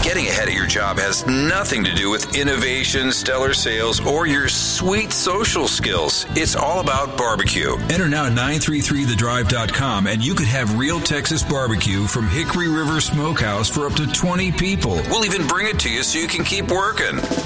Getting ahead at your job has nothing to do with innovation, stellar sales, or your sweet social skills. It's all about barbecue. Enter now at 933thedrive.com and you could have real Texas barbecue from Hickory River Smokehouse for up to 20 people. We'll even bring it to you so you can keep working.